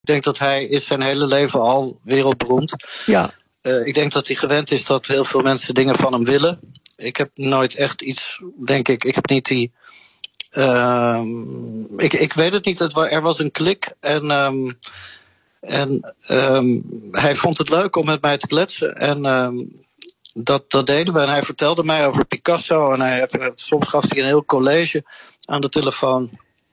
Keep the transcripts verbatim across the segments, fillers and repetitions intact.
denk dat hij is zijn hele leven al wereldberoemd. Ja. Uh, ik denk dat hij gewend is dat heel veel mensen dingen van hem willen. Ik heb nooit echt iets, denk ik, ik heb niet die... Uh, ik, ik weet het niet, het, er was een klik en, um, en um, hij vond het leuk om met mij te kletsen. En um, dat, dat deden we. En hij vertelde mij over Picasso en hij, soms gaf hij een heel college aan de telefoon.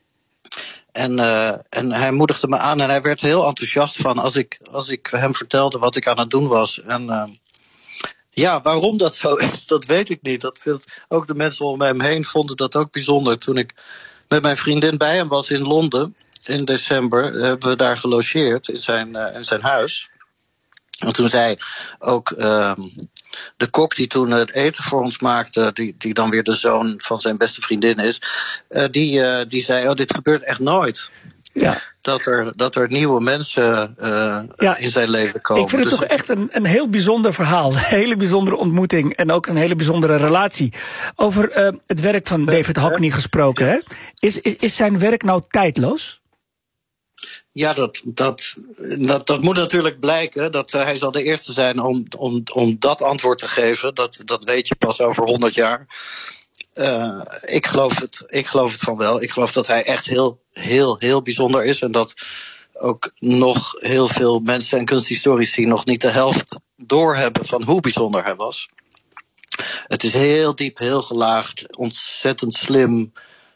En, uh, en hij moedigde me aan en hij werd heel enthousiast van als ik, als ik hem vertelde wat ik aan het doen was. En uh, ja, waarom dat zo is, dat weet ik niet. Dat vindt, ook de mensen om hem heen vonden dat ook bijzonder. Toen ik met mijn vriendin bij hem was in Londen in december, hebben we daar gelogeerd in zijn, uh, in zijn huis. En toen zei ook uh, de kok die toen het eten voor ons maakte, die, die dan weer de zoon van zijn beste vriendin is, uh, die, uh, die zei, oh, dit gebeurt echt nooit. Ja. Dat er, dat er nieuwe mensen uh, ja, in zijn leven komen. Ik vind het dus toch echt een, een heel bijzonder verhaal. Een hele bijzondere ontmoeting en ook een hele bijzondere relatie. Over uh, het werk van David Hockney gesproken. Hè? Is, is, is zijn werk nou tijdloos? Ja, dat, dat, dat, dat moet natuurlijk blijken. Dat, uh, hij zal de eerste zijn om, om, om dat antwoord te geven. Dat, dat weet je pas over honderd jaar. Uh, ik, geloof het, ik geloof het van wel. Ik geloof dat hij echt heel, heel, heel bijzonder is. En dat ook nog heel veel mensen en kunsthistorici nog niet de helft doorhebben van hoe bijzonder hij was. Het is heel diep, heel gelaagd, ontzettend slim.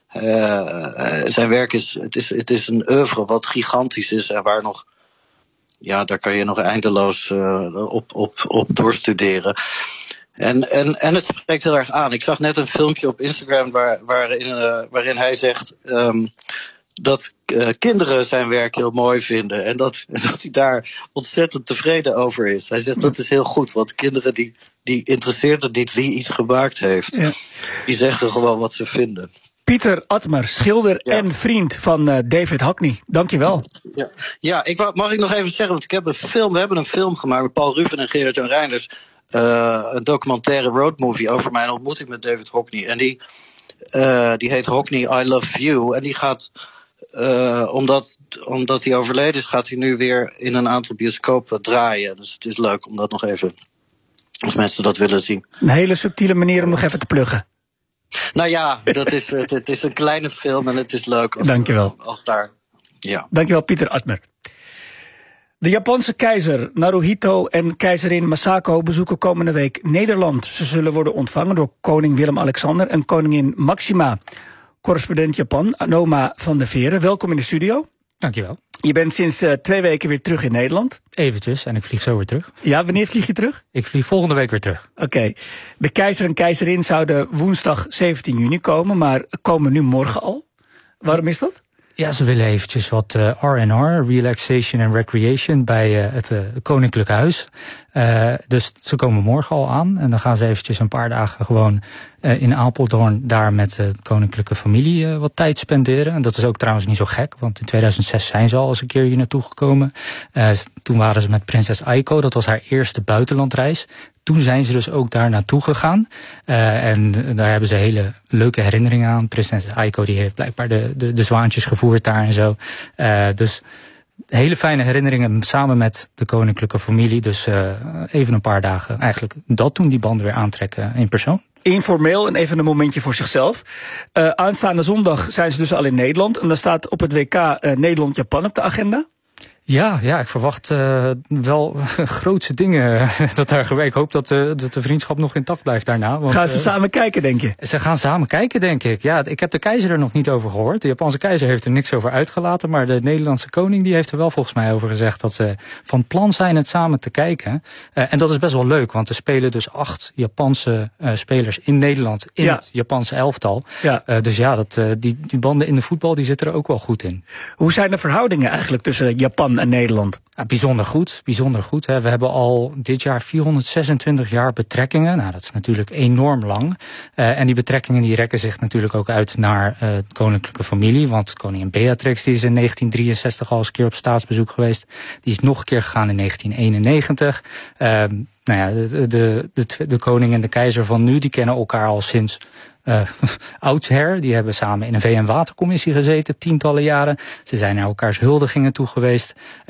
Uh, zijn werk is het, is, het is een oeuvre wat gigantisch is en waar nog, ja, daar kan je nog eindeloos uh, op, op, op doorstuderen. En, en, en het spreekt heel erg aan. Ik zag net een filmpje op Instagram waar, waarin, uh, waarin hij zegt um, dat uh, kinderen zijn werk heel mooi vinden en dat, dat hij daar ontzettend tevreden over is. Hij zegt dat is heel goed, want kinderen die, die interesseert het niet wie iets gemaakt heeft. Ja. Die zeggen gewoon wat ze vinden. Pieter Atmer, schilder ja. en vriend van uh, David Hockney. Dank je wel. Ja, ja ik wou, mag ik nog even zeggen, want ik heb een film, we hebben een film gemaakt met Paul Ruven en Gerard-Jan Reinders. Uh, een documentaire roadmovie over mijn ontmoeting met David Hockney. En die, uh, die heet Hockney, I Love You. En die gaat, uh, omdat, omdat hij overleden is, gaat hij nu weer in een aantal bioscopen draaien. Dus het is leuk om dat nog even, als mensen dat willen zien. Een hele subtiele manier om nog even te pluggen. Nou ja, dat is, het, het is een kleine film en het is leuk als, Dankjewel. als daar... Ja. Dankjewel, Pieter Atmer. De Japanse keizer Naruhito en keizerin Masako bezoeken komende week Nederland. Ze zullen worden ontvangen door koning Willem-Alexander en koningin Maxima. Correspondent Japan, Noma van der Veren, welkom in de studio. Dankjewel. Je bent sinds uh, twee weken weer terug in Nederland. Eventjes, en ik vlieg zo weer terug. Ja, wanneer vlieg je terug? Ik vlieg volgende week weer terug. Oké. Okay. De keizer en keizerin zouden woensdag zeventien juni komen, maar komen nu morgen al. Waarom is dat? Ja, ze willen eventjes wat uh, R en R, Relaxation and Recreation, bij uh, het uh, Koninklijke Huis. Uh, dus ze komen morgen al aan. En dan gaan ze eventjes een paar dagen gewoon uh, in Apeldoorn daar met de koninklijke familie uh, wat tijd spenderen. En dat is ook trouwens niet zo gek, want in tweeduizend zes zijn ze al eens een keer hier naartoe gekomen. Uh, toen waren ze met prinses Aiko, dat was haar eerste buitenlandreis. Toen zijn ze dus ook daar naartoe gegaan. Uh, en daar hebben ze hele leuke herinneringen aan. Prinses Aiko die heeft blijkbaar de, de, de zwaantjes gevoerd daar en zo. Uh, dus hele fijne herinneringen samen met de koninklijke familie. Dus uh, even een paar dagen eigenlijk dat doen, die banden weer aantrekken in persoon. Informeel en even een momentje voor zichzelf. Uh, aanstaande zondag zijn ze dus al in Nederland. En dan staat op het W K uh, Nederland-Japan op de agenda. Ja, ja, ik verwacht uh, wel grootse dingen dat daar gebeurt. Ik hoop dat de, dat de vriendschap nog intact blijft daarna. Want, gaan ze uh, samen kijken, denk je? Ze gaan samen kijken, denk ik. Ja, ik heb de keizer er nog niet over gehoord. De Japanse keizer heeft er niks over uitgelaten. Maar de Nederlandse koning die heeft er wel volgens mij over gezegd dat ze van plan zijn het samen te kijken. Uh, en dat is best wel leuk, want er spelen dus acht Japanse uh, spelers in Nederland in ja. het Japanse elftal. Ja. Uh, dus ja, dat, uh, die, die banden in de voetbal die zitten er ook wel goed in. Hoe zijn de verhoudingen eigenlijk tussen Japan en Nederland? Ja, bijzonder goed, bijzonder goed. Hè. We hebben al dit jaar vierhonderdzesentwintig jaar betrekkingen. Nou, dat is natuurlijk enorm lang. Uh, en die betrekkingen die rekken zich natuurlijk ook uit naar uh, de koninklijke familie. Want koningin Beatrix die is in negentien drieënzestig al eens een keer op staatsbezoek geweest. Die is nog een keer gegaan in negentien eenennegentig. Uh, nou ja, de, de, de, de koning en de keizer van nu, die kennen elkaar al sinds uh, oudsher. Die hebben samen in een V N-watercommissie gezeten, tientallen jaren. Ze zijn naar elkaars huldigingen toe geweest.